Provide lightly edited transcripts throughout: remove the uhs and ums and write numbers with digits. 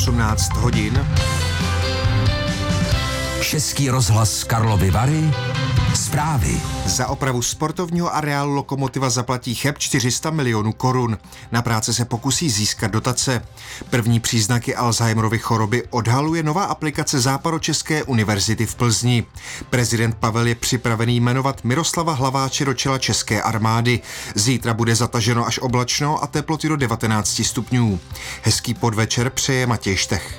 18 hodin. Český rozhlas Karlovy Vary. Zprávy. Za opravu sportovního areálu Lokomotiva zaplatí Cheb 400 milionů korun. Na práce se pokusí získat dotace. První příznaky Alzheimerovy choroby odhaluje nová aplikace Západočeské univerzity v Plzni. Prezident Pavel je připravený jmenovat Miroslava Hlaváče do čela české armády. Zítra bude zataženo až oblačno a teploty do 19 stupňů. Hezký podvečer přeje Matěj Štech.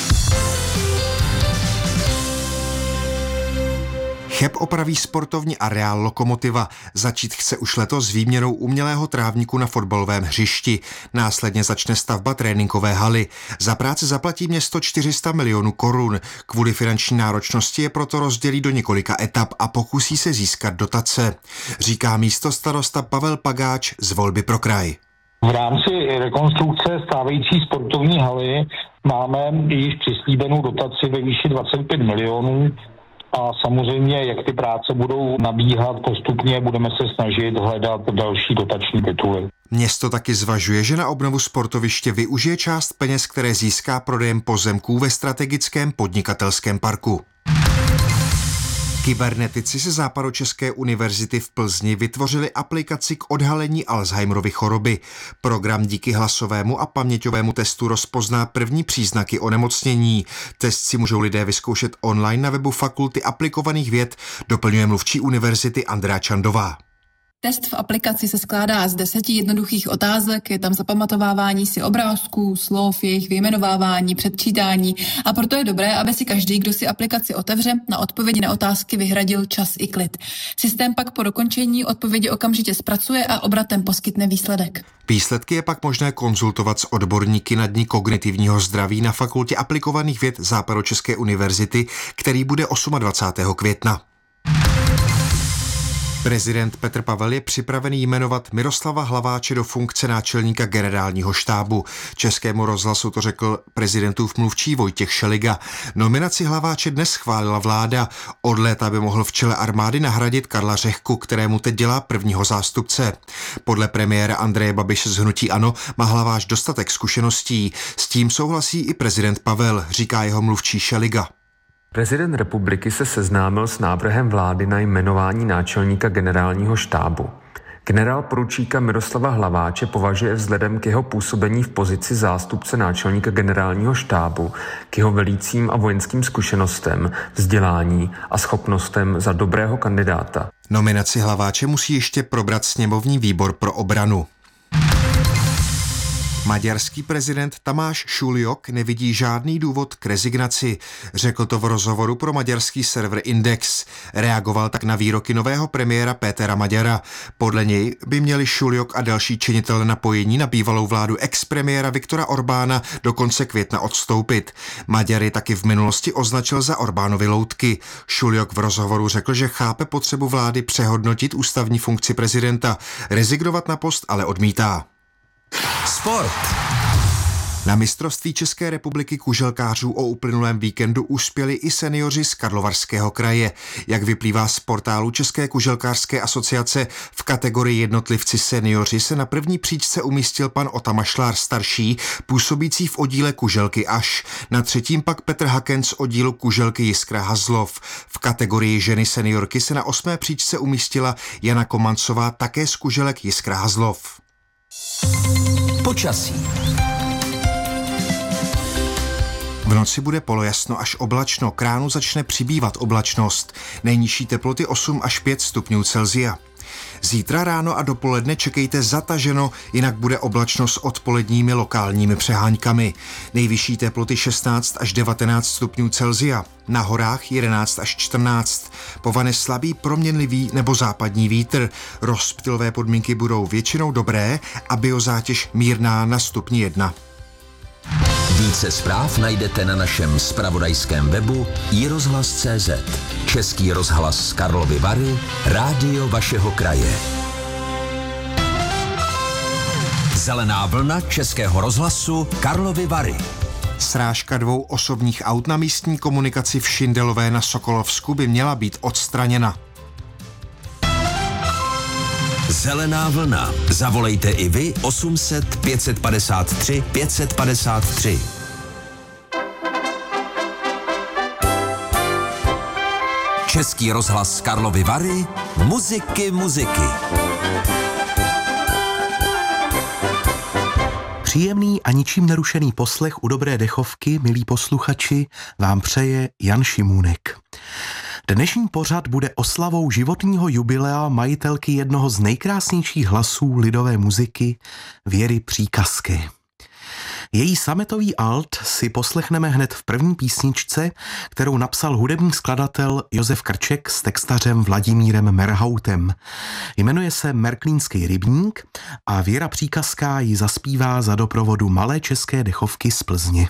Cheb opraví sportovní areál Lokomotiva. Začít chce už letos s výměnou umělého trávníku na fotbalovém hřišti. Následně začne stavba tréninkové haly. Za práci zaplatí město 400 milionů korun. Kvůli finanční náročnosti je proto rozdělí do několika etap a pokusí se získat dotace. Říká místostarosta Pavel Pagáč z Volby pro kraj. V rámci rekonstrukce stávající sportovní haly máme již přislíbenou dotaci ve výši 25 milionů. A samozřejmě, jak ty práce budou nabíhat postupně, budeme se snažit hledat další dotační tituly. Město taky zvažuje, že na obnovu sportoviště využije část peněz, které získá prodejem pozemků ve strategickém podnikatelském parku. Kybernetici ze Západočeské univerzity v Plzni vytvořili aplikaci k odhalení Alzheimerovy choroby. Program díky hlasovému a paměťovému testu rozpozná první příznaky onemocnění. Test si můžou lidé vyzkoušet online na webu Fakulty aplikovaných věd, doplňuje mluvčí univerzity Andrea Čandová. Test v aplikaci se skládá z 10 jednoduchých otázek, je tam zapamatovávání si obrázků, slov, jejich vyjmenovávání, předčítání a proto je dobré, aby si každý, kdo si aplikaci otevře, na odpovědi na otázky vyhradil čas i klid. Systém pak po dokončení odpovědi okamžitě zpracuje a obratem poskytne výsledek. Výsledky je pak možné konzultovat s odborníky na Dni kognitivního zdraví na Fakultě aplikovaných věd Západočeské univerzity, který bude 28. května. Prezident Petr Pavel je připravený jmenovat Miroslava Hlaváče do funkce náčelníka generálního štábu. Českému rozhlasu to řekl prezidentův mluvčí Vojtěch Šeliga. Nominaci Hlaváče dnes schválila vláda. Od léta by mohl v čele armády nahradit Karla Řehku, kterému teď dělá prvního zástupce. Podle premiéra Andreje Babiše z hnutí ANO má Hlaváč dostatek zkušeností. S tím souhlasí i prezident Pavel, říká jeho mluvčí Šeliga. Prezident republiky se seznámil s návrhem vlády na jmenování náčelníka generálního štábu. Generál poručíka Miroslava Hlaváče považuje vzhledem k jeho působení v pozici zástupce náčelníka generálního štábu, k jeho velícím a vojenským zkušenostem, vzdělání a schopnostem za dobrého kandidáta. Nominaci Hlaváče musí ještě probrat sněmovní výbor pro obranu. Maďarský prezident Tamáš Šuljok nevidí žádný důvod k rezignaci. Řekl to v rozhovoru pro maďarský server Index. Reagoval tak na výroky nového premiéra Pétera Maďara. Podle něj by měli Šuljok a další činitelé napojení na bývalou vládu expremiéra Viktora Orbána do konce května odstoupit. Maďary taky v minulosti označil za Orbánovy loutky. Šuljok v rozhovoru řekl, že chápe potřebu vlády přehodnotit ústavní funkci prezidenta. Rezignovat na post ale odmítá. Sport. Na mistrovství České republiky kuželkářů o uplynulém víkendu uspěli i seniori z Karlovarského kraje. Jak vyplývá z portálu České kuželkářské asociace, v kategorii jednotlivci seniori se na první příčce umístil pan Ota Mašlár starší, působící v oddíle kuželky Aš. Na třetím pak Petr Haken z oddílu kuželky Jiskra Hazlov. V kategorii ženy seniorky se na 8. příčce umístila Jana Komancová, také z kuželek Jiskra Hazlov. Počasí. V noci bude polojasno až oblačno, k ránu začne přibývat oblačnost. Nejnižší teploty 8 až 5 stupňů Celsia. Zítra ráno a dopoledne čekejte zataženo, jinak bude oblačno s odpoledními lokálními přeháňkami. Nejvyšší teploty 16 až 19 stupňů Celsia. Na horách 11 až 14. Povane slabý proměnlivý nebo západní vítr. Rozptylové podmínky budou většinou dobré a biozátěž mírná na stupni 1. Více zpráv najdete na našem zpravodajském webu iRozhlas.cz. Český rozhlas Karlovy Vary, rádio vašeho kraje. Zelená vlna Českého rozhlasu Karlovy Vary. Srážka 2 osobních aut na místní komunikaci v Šindelové na Sokolovsku by měla být odstraněna. Zelená vlna. Zavolejte i vy 800 553 553. Český rozhlas Karlovy Vary, muziky. Příjemný a ničím nerušený poslech u dobré dechovky, milí posluchači, vám přeje Jan Šimůnek. Dnešní pořad bude oslavou životního jubilea majitelky jednoho z nejkrásnějších hlasů lidové muziky, Věry Příkazské. Její sametový alt si poslechneme hned v první písničce, kterou napsal hudební skladatel Josef Krček s textařem Vladimírem Merhautem. Jmenuje se Merklínský rybník a Věra Příkazská ji zaspívá za doprovodu malé české dechovky z Plzně.